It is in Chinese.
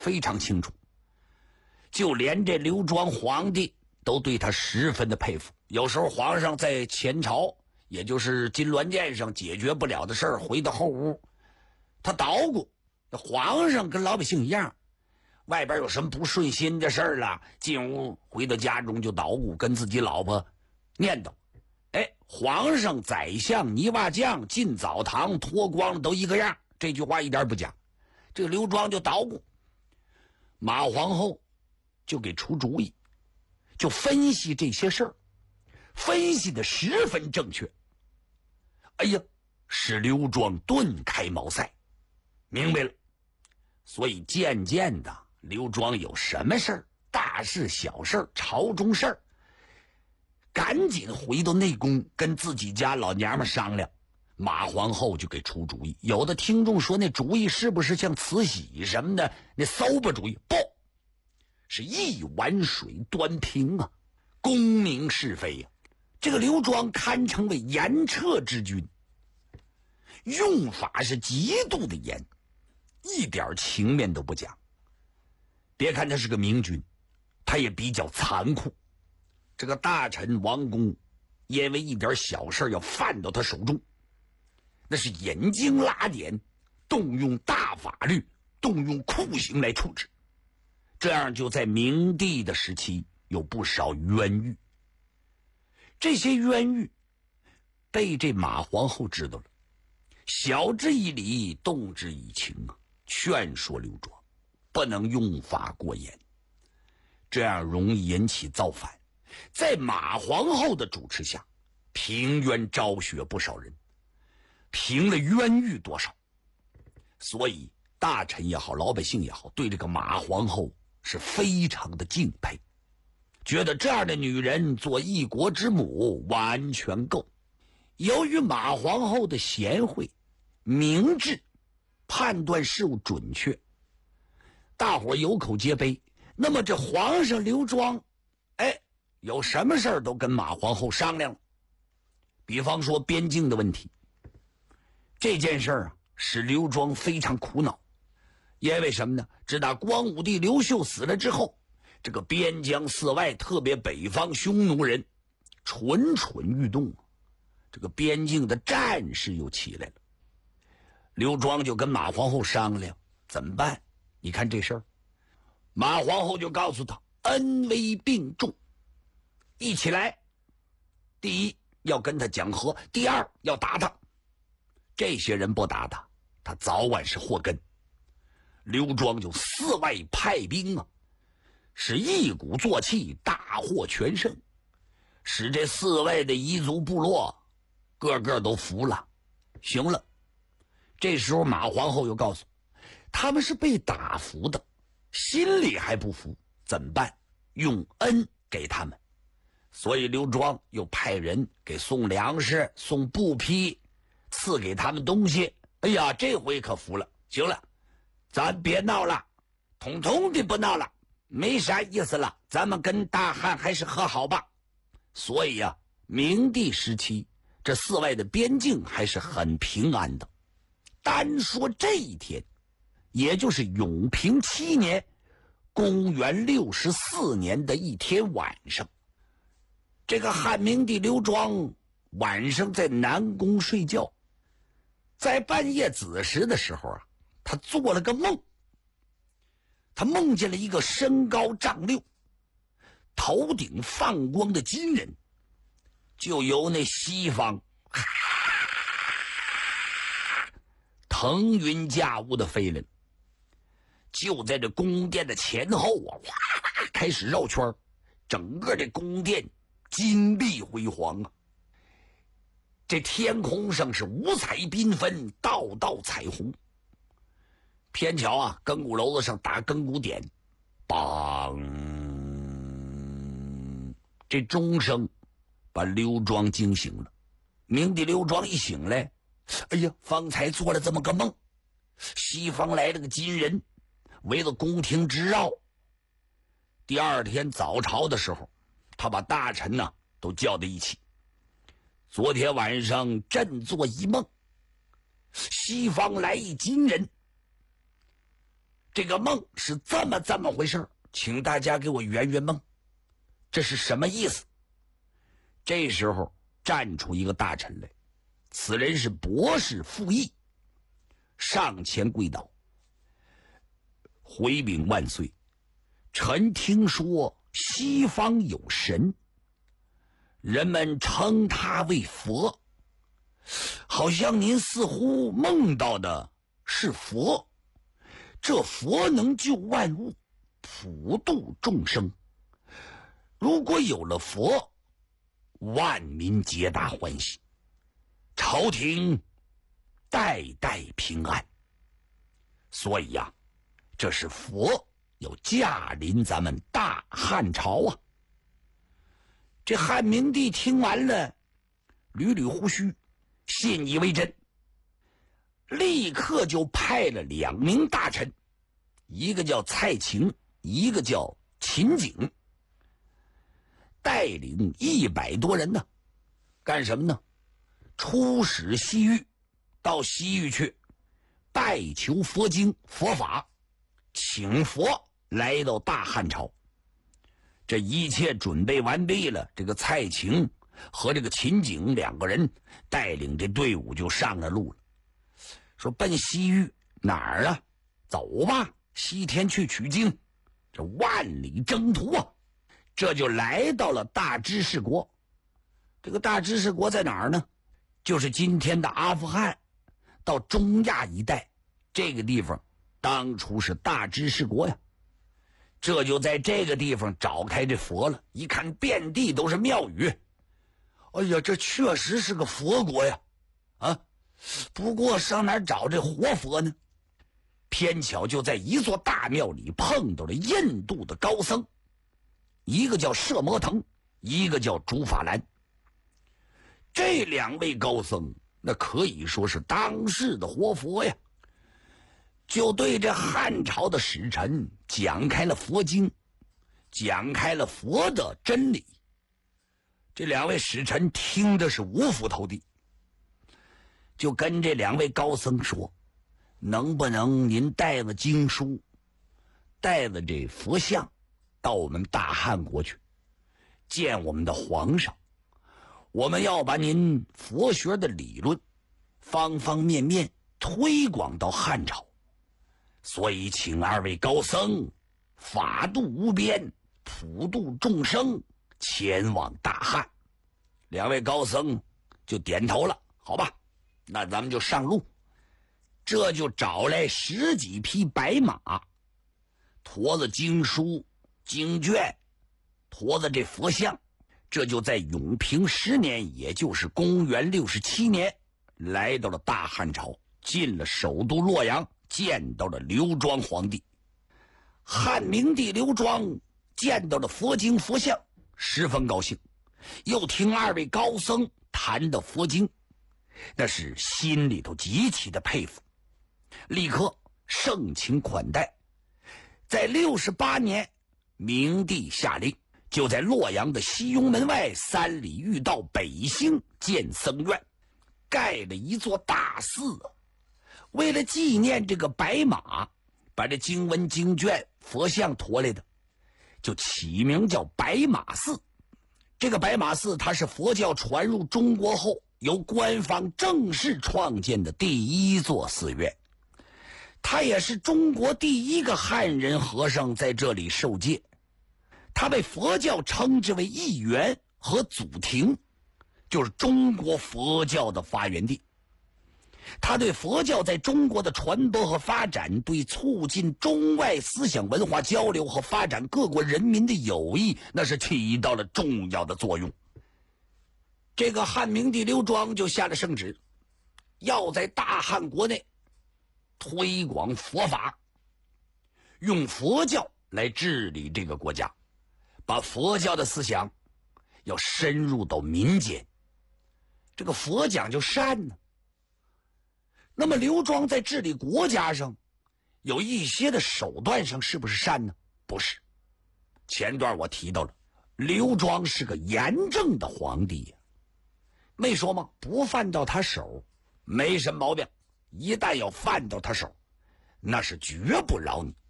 非常清楚。就连这刘庄皇帝都对他十分的佩服。有时候皇上在前朝，也就是金銮殿上解决不了的事儿，回到后屋，他捣鼓。皇上跟老百姓一样，外边有什么不顺心的事儿了，进屋回到家中就捣鼓，跟自己老婆念叨。皇上、宰相、泥瓦匠进澡堂脱光了都一个样，这句话一点不假。这个刘庄就捣鼓，马皇后就给出主意，就分析这些事儿，分析的十分正确。哎呀，使刘庄顿开茅塞，明白了。所以渐渐的，刘庄有什么事儿，大事小事，朝中事儿，赶紧回到内宫跟自己家老娘们商量。马皇后就给出主意。有的听众说那主意是不是像慈禧什么的那馊吧主意？不，是一碗水端平啊，功名是非呀。这个刘庄堪称为严彻之君，用法是极度的严，一点情面都不讲。别看他是个明君，他也比较残酷。这个大臣王公因为一点小事要犯到他手中，那是引经拉典，动用大法律，动用酷刑来处置。这样就在明帝的时期有不少冤狱。这些冤狱被这马皇后知道了，晓之以理，动之以情啊，劝说刘庄不能用法过严，这样容易引起造反。在马皇后的主持下，平冤昭雪不少人，平了冤狱多少。所以大臣也好，老百姓也好，对这个马皇后是非常的敬佩，觉得这样的女人做一国之母完全够。由于马皇后的贤惠、明智，判断事物准确，大伙有口皆碑。那么这皇上刘庄，有什么事儿都跟马皇后商量了。比方说边境的问题，这件事儿啊，使刘庄非常苦恼。因为什么呢？自打光武帝刘秀死了之后，这个边疆四外，特别北方匈奴人蠢蠢欲动，这个边境的战事又起来了。刘庄就跟马皇后商量怎么办。你看这事儿，马皇后就告诉他恩威并重，一起来。第一要跟他讲和，第二要打他。这些人不打他，他早晚是祸根。刘庄就四外派兵啊，是一鼓作气，大获全胜，使这四外的彝族部落个个都服了。行了，这时候马皇后又告诉他们是被打服的，心里还不服，怎么办？用恩给他们。所以刘庄又派人给送粮食，送布匹，赐给他们东西。哎呀，这回可服了。行了，咱别闹了，统统的不闹了，没啥意思了，咱们跟大汉还是和好吧。所以啊，明帝时期这四外的边境还是很平安的。单说这一天，也就是永平7年公元64年的一天晚上，这个汉明帝刘庄晚上在南宫睡觉，在半夜子时的时候啊，他做了个梦。他梦见了一个身高丈6，头顶放光的金人，就由那西方腾云驾雾的飞来，就在这宫殿的前后啊，哗开始绕圈，整个这宫殿金碧辉煌啊。这天空上是五彩缤纷，道道彩虹。偏巧啊，更鼓楼子上打更鼓点，梆，这钟声把刘庄惊醒了。明帝刘庄一醒来，哎呀，方才做了这么个梦，西方来了个金人，围着宫廷直绕。第二天早朝的时候，他把大臣呢都叫在一起。昨天晚上朕做一梦，西方来一金人， 这个梦是这么回事，请大家给我圆圆梦，这是什么意思？这时候站出一个大臣来，此人是博士傅毅，上前跪倒，回禀万岁，臣听说西方有神，人们称他为佛，好像您似乎梦到的是佛，这佛能救万物，普度众生，如果有了佛，万民皆大欢喜，朝廷代代平安。所以呀，这是佛要驾临咱们大汉朝啊。这汉明帝听完了，捋捋胡须，信以为真，立刻就派了2名大臣，一个叫蔡晴，一个叫秦景，带领100多人呢，干什么呢？出使西域，到西域去拜求佛经佛法，请佛来到大汉朝。这一切准备完毕了，这个蔡晴和这个秦景2个人带领这队伍就上了路了，说奔西域哪儿啊？走吧，西天去取经，这万里征途啊！这就来到了大知识国。这个大知识国在哪儿呢？就是今天的阿富汗到中亚一带，这个地方当初是大知识国呀。这就在这个地方找开这佛了，一看遍地都是庙宇，哎呀，这确实是个佛国呀！啊，不过上哪儿找这活佛呢？偏巧就在一座大庙里碰到了印度的高僧，一个叫摄摩腾，一个叫竺法兰。这2位高僧那可以说是当世的活佛呀，就对这汉朝的使臣讲开了佛经，讲开了佛的真理。这2位使臣听的是五体投地，就跟这2位高僧说，能不能您带了经书，带了这佛像到我们大汉国去见我们的皇上，我们要把您佛学的理论方方面面推广到汉朝，所以请2位高僧法度无边，普度众生，前往大汉。2位高僧就点头了，好吧，那咱们就上路。这就找来10几匹白马，驮着经书经卷，驮着这佛像，这就在永平10年，也就是公元67年，来到了大汉朝，进了首都洛阳，见到了刘庄皇帝。汉明帝刘庄见到了佛经佛像，十分高兴，又听2位高僧谈的佛经，那是心里头极其的佩服，立刻盛情款待。在68年，明帝下令，就在洛阳的西雍门外3里御道北兴建僧院，盖了一座大寺。为了纪念这个白马，把这经文经卷佛像驮来的，就起名叫白马寺。这个白马寺它是佛教传入中国后由官方正式创建的第1座寺院，他也是中国第1个汉人和尚在这里受戒。他被佛教称之为义源和祖庭，就是中国佛教的发源地。他对佛教在中国的传播和发展，对促进中外思想文化交流和发展各国人民的友谊，那是起到了重要的作用。这个汉明帝刘庄就下了圣旨，要在大汉国内推广佛法，用佛教来治理这个国家，把佛教的思想要深入到民间。这个佛讲究善呢，那么刘庄在治理国家上有一些的手段上是不是善呢？不是。前段我提到了，刘庄是个严正的皇帝呀，没说吗？不犯到他手没什么毛病，一旦要犯到他手，那是绝不饶你。